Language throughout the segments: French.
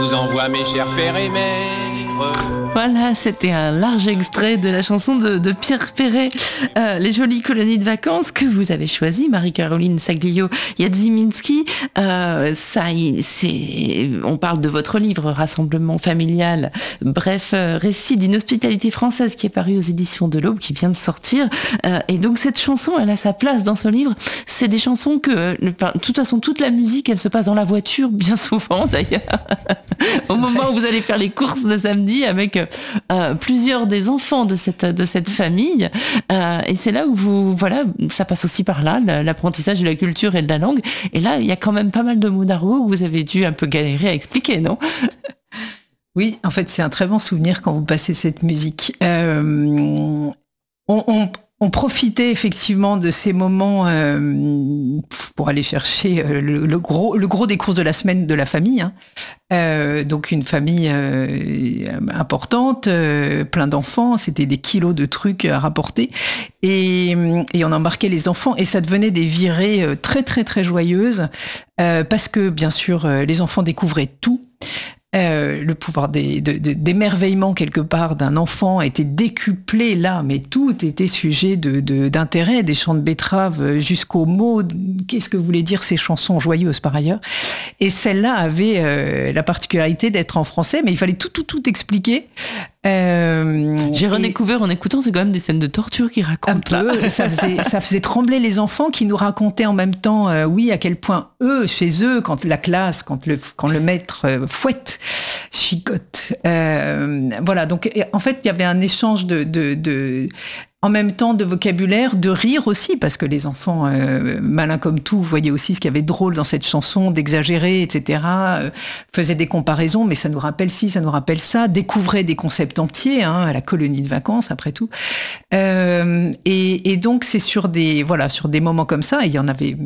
vous envoie mes chers pères et mères. Voilà, c'était un large extrait de la chanson de Pierre Perret, Les jolies colonies de vacances que vous avez choisies, Marie-Caroline Saglio-Jadzyminski. On parle de votre livre, Rassemblement familial, bref, récit d'une hospitalité française qui est paru aux éditions de l'Aube, qui vient de sortir. Et donc cette chanson, elle a sa place dans ce livre. C'est des chansons que, de toute façon, toute la musique, elle se passe dans la voiture, bien souvent d'ailleurs, au moment où vous allez faire les courses le samedi avec plusieurs des enfants de cette famille, et c'est là où ça passe aussi par là, l'apprentissage de la culture et de la langue. Et là, il y a quand même pas mal de mots d'argot que vous avez dû un peu galérer à expliquer, non? Oui, en fait, c'est un très bon souvenir quand vous passez cette musique. On profitait effectivement de ces moments pour aller chercher le gros des courses de la semaine de la famille. Donc une famille importante, plein d'enfants, c'était des kilos de trucs à rapporter. Et on embarquait les enfants et ça devenait des virées très très très joyeuses parce que bien sûr les enfants découvraient tout. Le pouvoir d'émerveillement quelque part d'un enfant était décuplé là, mais tout était sujet d'intérêt, des chants de betteraves jusqu'aux mots. Qu'est-ce que voulaient dire ces chansons joyeuses par ailleurs? Et celle-là avait la particularité d'être en français, mais il fallait tout expliquer. J'ai redécouvert en écoutant, c'est quand même des scènes de torture qui racontent un peu, là. ça faisait trembler les enfants qui nous racontaient en même temps, à quel point chez eux, quand le maître fouette, chicote. Voilà, donc en fait, il y avait un échange en même temps de vocabulaire, de rire aussi, parce que les enfants, malins comme tout, voyaient aussi ce qu'il y avait de drôle dans cette chanson, d'exagérer, etc., faisaient des comparaisons, mais ça nous rappelle ci, ça nous rappelle ça, découvraient des concepts entiers, la colonie de vacances, après tout. Et donc, c'est sur des moments comme ça, et on avait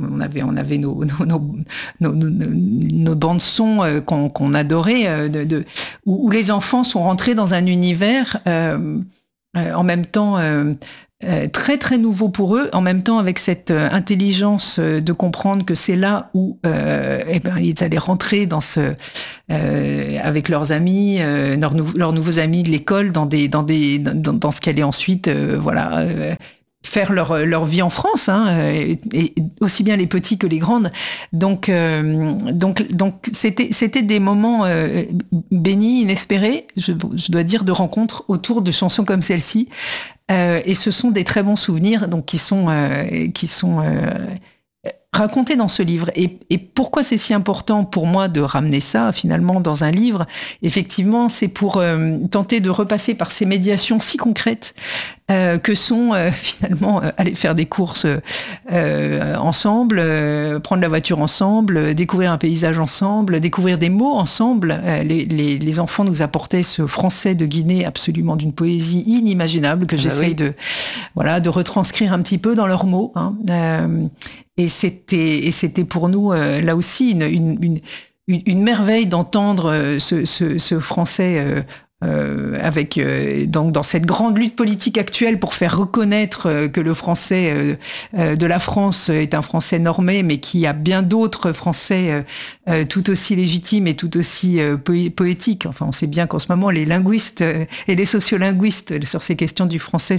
nos bandes-sons qu'on adorait, où les enfants sont rentrés dans un univers en même temps très très nouveau pour eux, en même temps avec cette intelligence de comprendre que c'est là où ils allaient rentrer avec leurs amis, leurs nouveaux amis de l'école, dans ce qu'allait ensuite faire leur vie en France, et aussi bien les petits que les grandes. Donc c'était des moments bénis, inespérés, je dois dire, de rencontres autour de chansons comme celle-ci. Et ce sont des très bons souvenirs, donc qui sont racontés dans ce livre. Et pourquoi c'est si important pour moi de ramener ça finalement dans un livre? Effectivement, c'est pour tenter de repasser par ces médiations si concrètes que sont finalement aller faire des courses ensemble, prendre la voiture ensemble, découvrir un paysage ensemble, découvrir des mots ensemble. Les enfants nous apportaient ce français de Guinée absolument d'une poésie inimaginable que j'essaye de retranscrire un petit peu dans leurs mots. Et c'était pour nous là aussi une merveille d'entendre ce français avec dans cette grande lutte politique actuelle pour faire reconnaître que le français de la France est un français normé, mais qu'il y a bien d'autres français tout aussi légitimes et tout aussi poétiques. Enfin, on sait bien qu'en ce moment, les linguistes et les sociolinguistes sur ces questions du français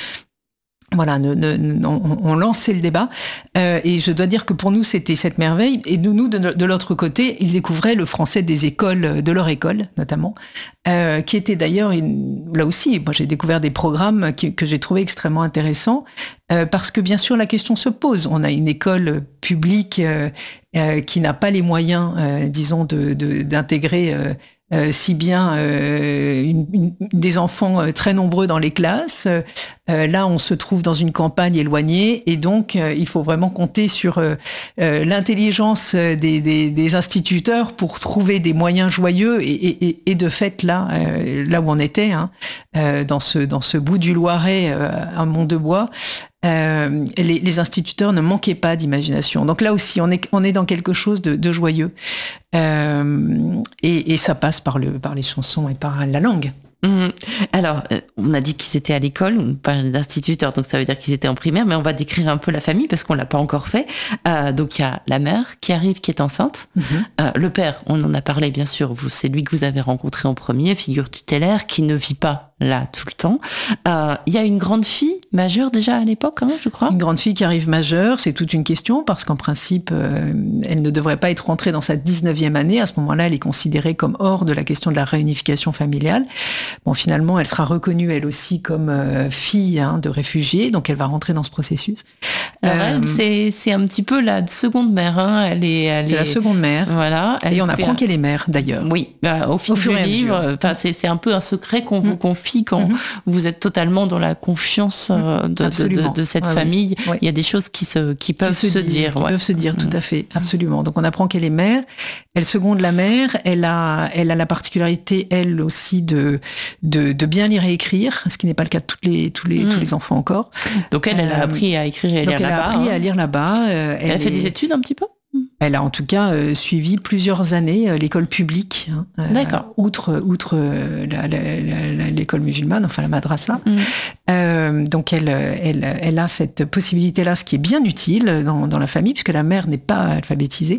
on lançait le débat, et je dois dire que pour nous c'était cette merveille, et nous de l'autre côté, ils découvraient le français des écoles, de leur école notamment, qui était d'ailleurs là aussi, moi j'ai découvert des programmes que j'ai trouvé extrêmement intéressants, parce que bien sûr la question se pose. On a une école publique qui n'a pas les moyens, disons, d'intégrer si bien des enfants très nombreux dans les classes. Là, on se trouve dans une campagne éloignée, et donc il faut vraiment compter sur l'intelligence des instituteurs pour trouver des moyens joyeux. Et de fait, là où on était, dans ce bout du Loiret, à Mont-de-Bois, les instituteurs ne manquaient pas d'imagination. Donc là aussi, on est dans quelque chose de joyeux. Et ça passe par les chansons et par la langue. Alors, on a dit qu'ils étaient à l'école, on parlait d'instituteurs, donc ça veut dire qu'ils étaient en primaire, mais on va décrire un peu la famille parce qu'on l'a pas encore fait. Donc il y a la mère qui arrive, qui est enceinte. Le père, on en a parlé bien sûr, c'est lui que vous avez rencontré en premier, figure tutélaire, qui ne vit pas là tout le temps. Il y a une grande fille majeure déjà à l'époque, je crois. Une grande fille qui arrive majeure, c'est toute une question parce qu'en principe, elle ne devrait pas être rentrée dans sa 19e année. À ce moment-là, elle est considérée comme hors de la question de la réunification familiale. Bon, finalement, elle sera reconnue elle aussi comme fille de réfugiés, donc elle va rentrer dans ce processus. Alors elle, c'est un petit peu la seconde mère. C'est la seconde mère. Voilà. Et on apprend qu'elle est mère d'ailleurs. Oui, au fil du livre. C'est un peu un secret qu'on vous confie quand vous êtes totalement dans la confiance de cette famille. Oui. Il y a des choses qui peuvent se dire. Qui peuvent se dire, tout à fait, absolument. Donc on apprend qu'elle est mère. Elle seconde la mère. Elle a la particularité, elle aussi, de bien lire et écrire, ce qui n'est pas le cas de tous les enfants encore. Donc elle a appris à écrire et à lire là-bas. Elle a appris à lire là-bas. Elle a fait des études un petit peu. Elle a en tout cas suivi plusieurs années l'école publique, D'accord. outre l'école musulmane, enfin la madrasa. Donc elle a cette possibilité-là, ce qui est bien utile dans la famille, puisque la mère n'est pas alphabétisée.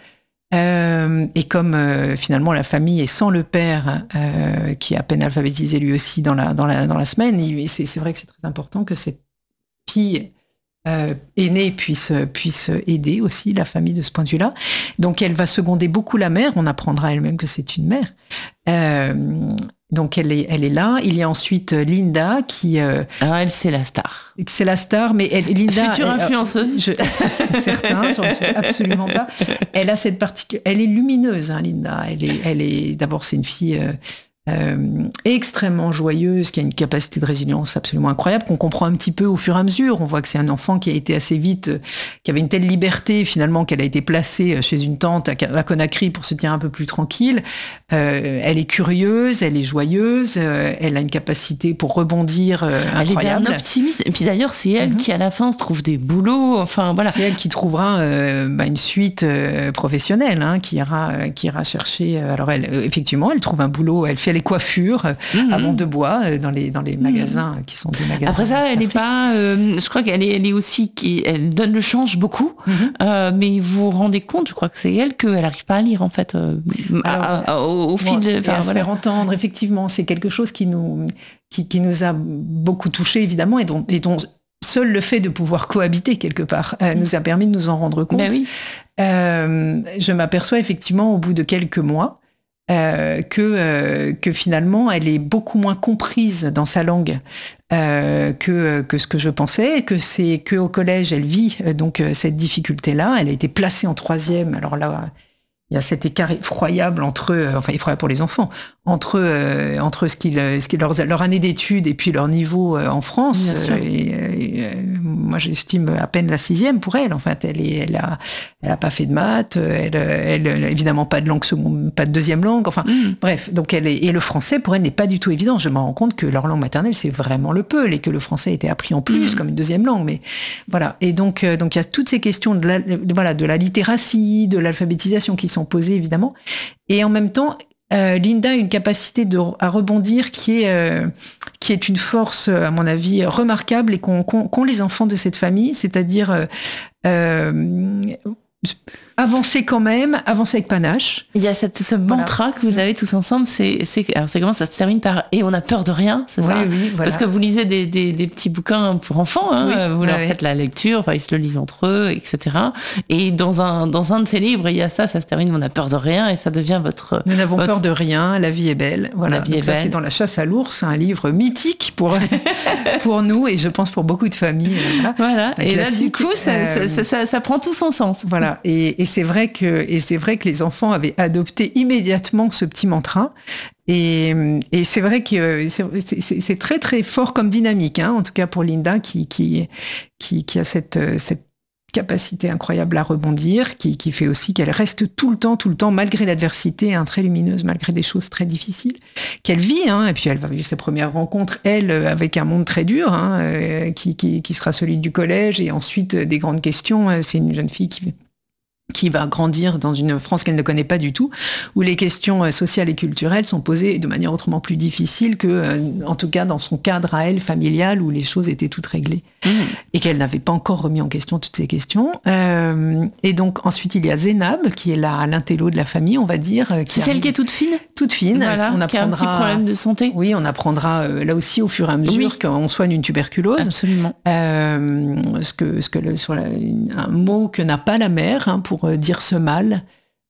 Et comme finalement la famille est sans le père, qui est à peine alphabétisé lui aussi dans la semaine, c'est vrai que c'est très important que cette fille aînée puisse aider aussi la famille de ce point de vue-là. Donc elle va seconder beaucoup la mère, on apprendra elle-même que c'est une mère. Donc elle est là. Il y a ensuite Linda qui... elle, c'est la star. C'est la star, mais Linda... Future influenceuse. C'est certain, absolument pas. Elle a cette elle est lumineuse, Linda. Elle est d'abord, c'est une fille... extrêmement joyeuse, qui a une capacité de résilience absolument incroyable, qu'on comprend un petit peu au fur et à mesure. On voit que c'est un enfant qui a été assez vite, qui avait une telle liberté finalement qu'elle a été placée chez une tante à Conakry pour se tenir un peu plus tranquille. Elle est curieuse, elle est joyeuse, elle a une capacité pour rebondir incroyable. Elle est d'un optimisme. Et puis d'ailleurs, c'est elle qui à la fin se trouve des boulots. Enfin voilà. C'est elle qui trouvera une suite professionnelle, qui ira chercher. Alors elle, effectivement, elle trouve un boulot. Elle fait les coiffures à Mont-de-Bois dans les magasins qui sont des magasins. Après ça, elle n'est pas. Je crois qu'elle est aussi elle donne le change beaucoup. Mais vous vous rendez compte, je crois que c'est elle qu'elle n'arrive pas à lire en fait au fil. À se faire entendre, effectivement, c'est quelque chose qui nous a beaucoup touchés évidemment et dont seul le fait de pouvoir cohabiter quelque part nous a permis de nous en rendre compte. Ben oui. Je m'aperçois effectivement au bout de quelques mois que finalement elle est beaucoup moins comprise dans sa langue que ce que je pensais, que c'est que au collège elle vit donc cette difficulté-là. Elle a été placée en 3e. Alors là, il y a cet écart effroyable effroyable pour les enfants, entre ce qui leur année d'études et puis leur niveau en France. Moi, j'estime à peine la 6e pour elle. En fait, elle a pas fait de maths, elle évidemment pas de langue seconde, pas de deuxième langue. Enfin, bref. Donc et le français pour elle n'est pas du tout évident. Je me rends compte que leur langue maternelle c'est vraiment le Peul et que le français était appris en plus comme une deuxième langue. Mais voilà. Et donc il y a toutes ces questions de la littératie, de l'alphabétisation qui sont posées évidemment. Et en même temps, Linda a une capacité à rebondir qui est une force, à mon avis, remarquable et qu'ont les enfants de cette famille, c'est-à-dire avancer quand même, avancer avec panache. Il y a ce mantra que vous avez tous ensemble, alors c'est comment ça se termine par « et on n'a peur de rien », c'est ça? Oui, voilà. Parce que vous lisez des petits bouquins pour enfants, vous leur faites la lecture, ils se le lisent entre eux, etc. Et dans un de ces livres, il y a ça se termine « on n'a peur de rien » et ça devient votre... Nous n'avons peur de rien, la vie est belle. Voilà. La vie est ça, belle. C'est dans La chasse à l'ours, un livre mythique pour nous et je pense pour beaucoup de familles. Voilà. Et là, du coup, ça prend tout son sens. Voilà. Et c'est vrai que les enfants avaient adopté immédiatement ce petit mantra. Et c'est vrai que c'est très très fort comme dynamique, en tout cas pour Linda qui a cette capacité incroyable à rebondir, qui fait aussi qu'elle reste tout le temps, malgré l'adversité, très lumineuse, malgré des choses très difficiles, qu'elle vit, et puis elle va vivre ses premières rencontres, elle, avec un monde très dur, qui sera celui du collège, et ensuite des grandes questions. C'est une jeune fille qui va grandir dans une France qu'elle ne connaît pas du tout, où les questions sociales et culturelles sont posées de manière autrement plus difficile que, en tout cas, dans son cadre à elle, familial, où les choses étaient toutes réglées. Et qu'elle n'avait pas encore remis en question toutes ces questions. Et donc, ensuite, il y a Zénab, qui est l'intello de la famille, on va dire. C'est celle qui est toute fine ? Toute fine. Voilà, on apprendra, qui a un petit problème de santé. Oui, on apprendra là aussi au fur et à mesure qu'on soigne une tuberculose. Absolument. Un mot que n'a pas la mère, pour dire ce mal.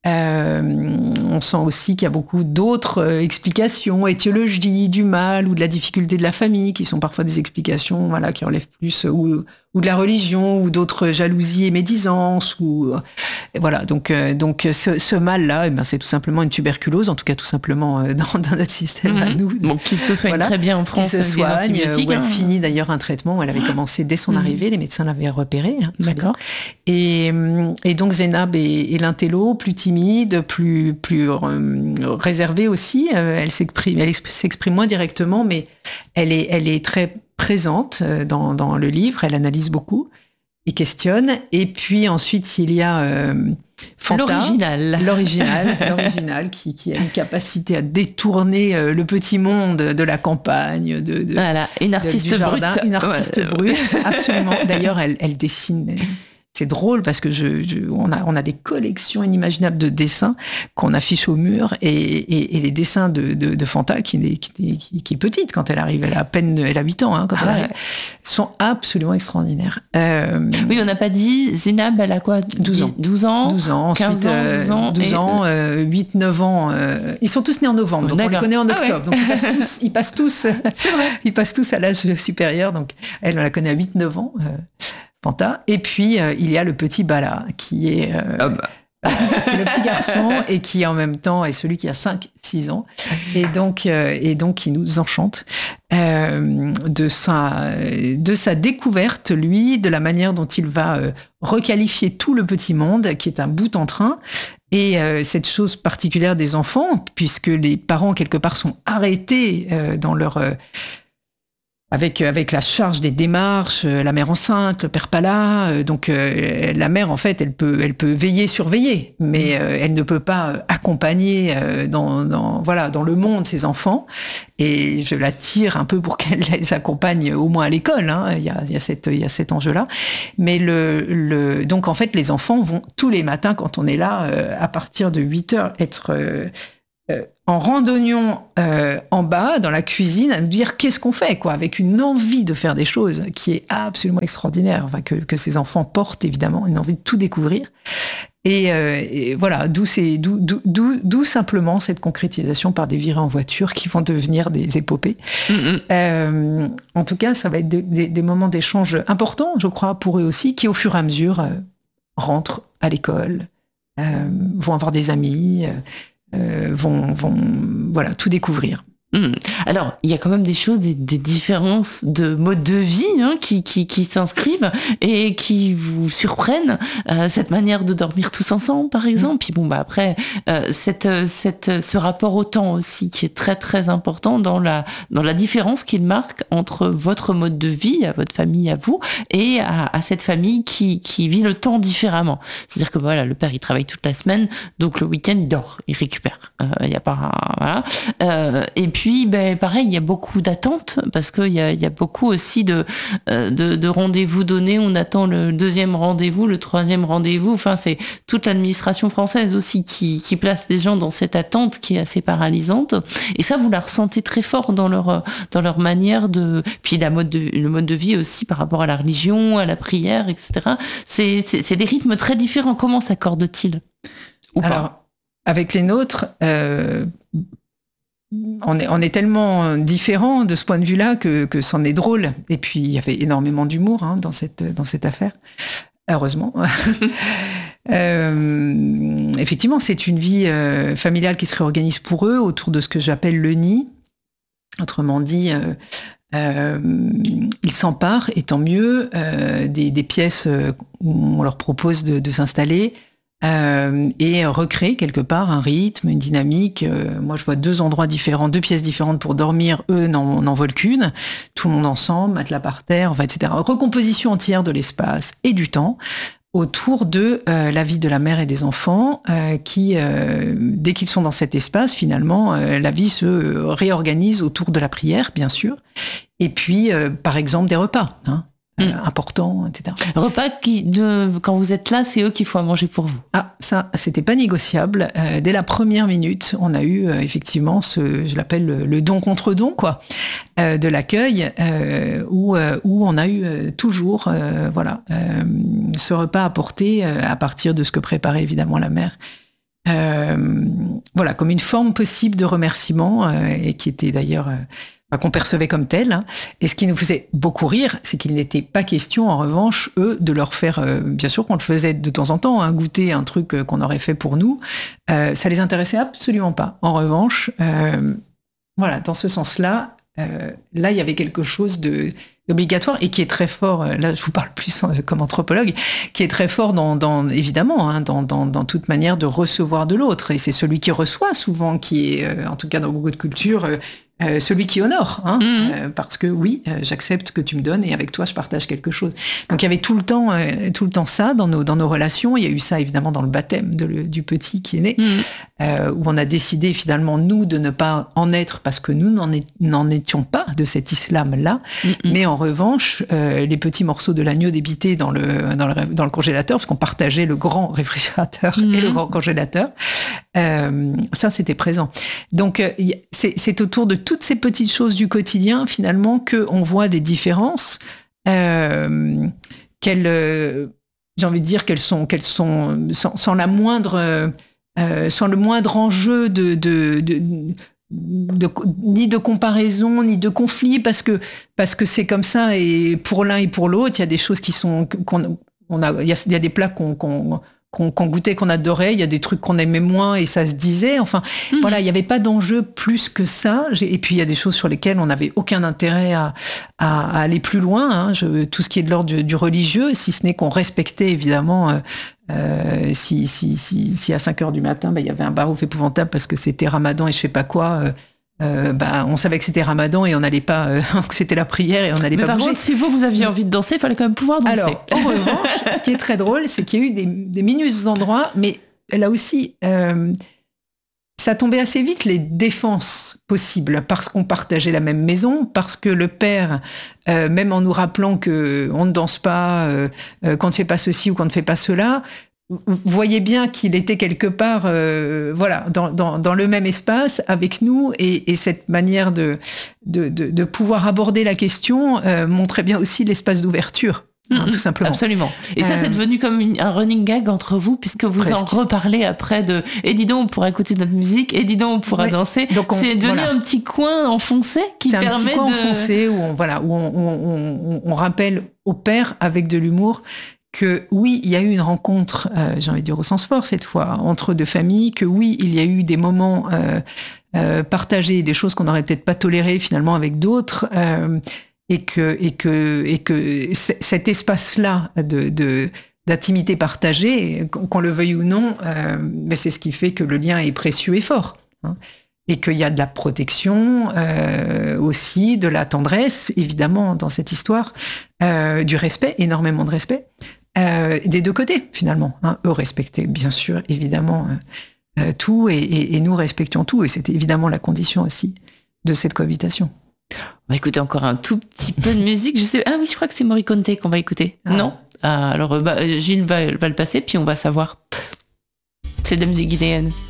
On sent aussi qu'il y a beaucoup d'autres explications, étiologies du mal ou de la difficulté de la famille, qui sont parfois des explications qui relèvent plus ou de la religion ou d'autres jalousies et médisances. Voilà, donc ce mal-là, c'est tout simplement une tuberculose, en tout cas tout simplement dans notre système à nous. Bon, qui se soigne très bien en France, qui se soigne, où elle finit finit d'ailleurs un traitement où elle avait commencé dès son arrivée, les médecins l'avaient repéré. D'accord. Et donc Zénab est l'intello, plus timide, plus réservée aussi. Elle s'exprime moins directement, mais elle est très présente dans le livre. Elle analyse beaucoup et questionne. Et puis ensuite, il y a Fanta, l'original qui a une capacité à détourner le petit monde de la campagne, voilà, une artiste du jardin, brute. Une artiste brute, absolument. D'ailleurs, elle dessine. C'est drôle parce que on a des collections inimaginables de dessins qu'on affiche au mur et les dessins de Fanta, qui est petite quand elle arrive, elle a 8 ans, quand elle arrive, sont absolument extraordinaires. Oui, on n'a pas dit, Zénab, elle a quoi ? 12 ans. 12 ans, 12 ans, 15 ensuite, ans, 12 ans, 8, 9 ans. Ils sont tous nés en novembre, donc on les connaît en octobre. Donc ils passent tous à l'âge supérieur. Donc elle, on la connaît à 8-9 ans. Fanta. Et puis, il y a le petit Bala, qui est le petit garçon et qui, en même temps, est celui qui a 5-6 ans. Et donc, qui nous enchante de sa découverte, lui, de la manière dont il va requalifier tout le petit monde, qui est un bout en train. Et cette chose particulière des enfants, puisque les parents, quelque part, sont arrêtés dans leur... Avec la charge des démarches, la mère enceinte, le père pas là, donc la mère en fait elle peut veiller, surveiller, mais elle ne peut pas accompagner dans le monde ses enfants. Et je la tire un peu pour qu'elle les accompagne au moins à l'école. Il y a cet enjeu-là. Mais donc en fait les enfants vont tous les matins quand on est là à partir de 8h être en randonnion en bas, dans la cuisine, à nous dire qu'est-ce qu'on fait, avec une envie de faire des choses qui est absolument extraordinaire, que ces enfants portent évidemment, une envie de tout découvrir. Et voilà, d'où simplement cette concrétisation par des virées en voiture qui vont devenir des épopées. En tout cas, ça va être des moments d'échange importants, je crois, pour eux aussi, qui au fur et à mesure rentrent à l'école, vont avoir des amis, vont tout découvrir. Alors, il y a quand même des choses, des différences de mode de vie qui s'inscrivent et qui vous surprennent. Cette manière de dormir tous ensemble, par exemple. Puis après, ce rapport au temps aussi, qui est très très important dans la différence qu'il marque entre votre mode de vie, à votre famille, à vous, et à cette famille qui vit le temps différemment. C'est-à-dire que le père il travaille toute la semaine, donc le week-end il dort, il récupère. Il y a pas et puis pareil, il y a beaucoup d'attentes parce qu'il y a beaucoup aussi de rendez-vous donnés. On attend le deuxième rendez-vous, le troisième rendez-vous. Enfin, c'est toute l'administration française aussi qui place les gens dans cette attente qui est assez paralysante. Et ça, vous la ressentez très fort dans leur manière de. Puis le mode de vie aussi par rapport à la religion, à la prière, etc. C'est des rythmes très différents. Comment s'accordent-ils ou pas ? Alors, avec les nôtres. On est tellement différents de ce point de vue-là que c'en est drôle. Et puis, il y avait énormément d'humour dans cette affaire, heureusement. Effectivement, c'est une vie familiale qui se réorganise pour eux autour de ce que j'appelle le nid. Autrement dit, ils s'emparent, et tant mieux, des pièces où on leur propose de s'installer. Et recréer quelque part un rythme, une dynamique. Moi, je vois 2 endroits différents, 2 pièces différentes pour dormir. Eux n'en veulent qu'une. Tout le monde ensemble, matelas par terre, etc. Recomposition entière de l'espace et du temps, autour de la vie de la mère et des enfants qui, dès qu'ils sont dans cet espace, finalement, la vie se réorganise autour de la prière, bien sûr. Et puis, par exemple, des repas importants, etc. Repas quand vous êtes là, c'est eux qui font à manger pour vous. Ah, ça, c'était pas négociable. Dès la première minute, on a eu effectivement je l'appelle le don contre don, quoi, de l'accueil, où on a eu toujours, ce repas apporté à partir de ce que préparait évidemment la mère. Comme une forme possible de remerciement, et qui était d'ailleurs qu'on percevait comme tel. Hein. Et ce qui nous faisait beaucoup rire, c'est qu'il n'était pas question, en revanche, eux, de leur faire, bien sûr qu'on le faisait de temps en temps, goûter un truc qu'on aurait fait pour nous. Ça les intéressait absolument pas. En revanche, dans ce sens-là, là, il y avait quelque chose d'obligatoire et qui est très fort, là je vous parle plus comme anthropologue, qui est très fort évidemment, dans toute manière de recevoir de l'autre. Et c'est celui qui reçoit souvent qui est, en tout cas dans beaucoup de cultures, celui qui honore, parce que oui, j'accepte que tu me donnes et avec toi je partage quelque chose. Donc il y avait tout le temps ça dans nos relations. Il y a eu ça évidemment dans le baptême du petit qui est né, où on a décidé finalement nous de ne pas en être parce que nous n'en étions pas de cet islam-là, mais en revanche les petits morceaux de l'agneau débité dans le congélateur, parce qu'on partageait le grand réfrigérateur et le grand congélateur. Ça c'était présent. Donc c'est autour de toutes ces petites choses du quotidien, finalement, qu'on voit des différences, j'ai envie de dire qu'elles sont sans le moindre enjeu ni de comparaison, ni de conflit, parce que c'est comme ça, et pour l'un et pour l'autre, il y a des choses il y a des plats qu'on goûtait, qu'on adorait, il y a des trucs qu'on aimait moins et ça se disait. Enfin, il n'y avait pas d'enjeu plus que ça. Et puis, il y a des choses sur lesquelles on n'avait aucun intérêt à aller plus loin. Tout ce qui est de l'ordre du religieux, si ce n'est qu'on respectait évidemment... si à 5 heures du matin, il y avait un barouf épouvantable parce que c'était Ramadan et je sais pas quoi... on savait que c'était Ramadan et on n'allait pas, que c'était la prière et on n'allait pas bouger. Par contre, si vous aviez envie de danser, il fallait quand même pouvoir danser. Alors, en revanche, ce qui est très drôle, c'est qu'il y a eu des minus endroits, mais là aussi, ça tombait assez vite les défenses possibles parce qu'on partageait la même maison, parce que le père, même en nous rappelant que on ne danse pas, qu'on ne fait pas ceci ou qu'on ne fait pas cela, vous voyez bien qu'il était quelque part dans le même espace avec nous et cette manière de pouvoir aborder la question montrait bien aussi l'espace d'ouverture. Tout simplement. Absolument. Et ça, c'est devenu comme un running gag entre vous, puisque vous presque. En reparlez après et dis donc, on pourra écouter notre musique, et dis donc, on pourra danser. Donc c'est devenu un petit coin enfoncé qui permet un petit coin enfoncé où on rappelle au père avec de l'humour que oui, il y a eu une rencontre, j'ai envie de dire au sens fort cette fois, entre deux familles, que oui, il y a eu des moments partagés, des choses qu'on n'aurait peut-être pas tolérées finalement avec d'autres, et que cet espace-là d'intimité partagée, qu'on le veuille ou non, mais c'est ce qui fait que le lien est précieux et fort. Et qu'il y a de la protection aussi, de la tendresse, évidemment, dans cette histoire, du respect, énormément de respect, des deux côtés, finalement. Eux respectaient, bien sûr, évidemment, tout, et nous respections tout, et c'était évidemment la condition aussi de cette cohabitation. On va écouter encore un tout petit peu de musique. Je crois que c'est Morricone qu'on va écouter. Non ? Alors, Gilles va le passer, puis on va savoir. C'est de la musique guinéenne.